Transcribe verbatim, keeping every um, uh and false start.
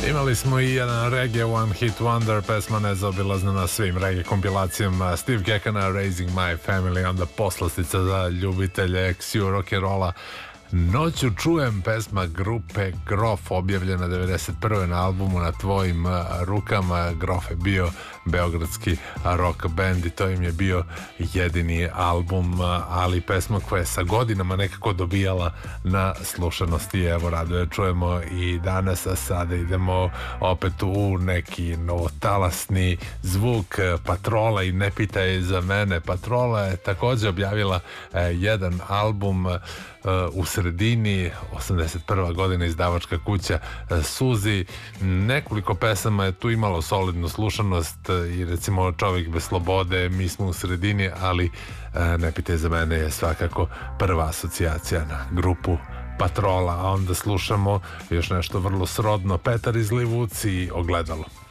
Imali smo i jedan reggae one hit wonder, pesma nezaobilazna na svim reggae kompilacijama. Steve Gekana, Raising My Family, onda poslastica za ljubitelje X U rock'n'rolla. Noću čujem, pesma grupe Grof, objavljena devedeset prve na albumu Na tvojim rukama. Grof je bio beogradski rock band i to im je bio jedini album, ali pesma koja je sa godinama nekako dobijala na slušanosti. Evo, rado je čujemo i danas, a sada idemo opet u neki novotalasni zvuk. Patrola i Ne pitaj za mene. Patrola je također objavila jedan album u sredini, osamdeset prva godina, izdavačka kuća Suzi. Nekoliko pesama je tu imalo solidnu slušanost i recimo Čovjek bez slobode, Mi smo u sredini, ali Ne pitaj za mene je svakako prva asocijacija na grupu Patrola. A onda slušamo još nešto vrlo srodno, Petar iz Livuci i Ogledalo.